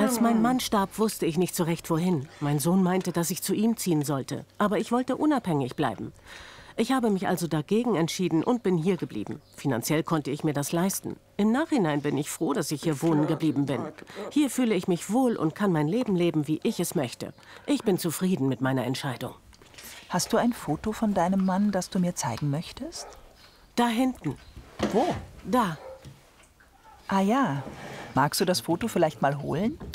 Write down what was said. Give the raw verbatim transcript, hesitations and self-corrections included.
Als mein Mann starb, wusste ich nicht so recht, wohin. Mein Sohn meinte, dass ich zu ihm ziehen sollte. Aber ich wollte unabhängig bleiben. Ich habe mich also dagegen entschieden und bin hier geblieben. Finanziell konnte ich mir das leisten. Im Nachhinein bin ich froh, dass ich hier wohnen geblieben bin. Hier fühle ich mich wohl und kann mein Leben leben, wie ich es möchte. Ich bin zufrieden mit meiner Entscheidung. Hast du ein Foto von deinem Mann, das du mir zeigen möchtest? Da hinten. Wo? Da. Ah ja. Magst du das Foto vielleicht mal holen?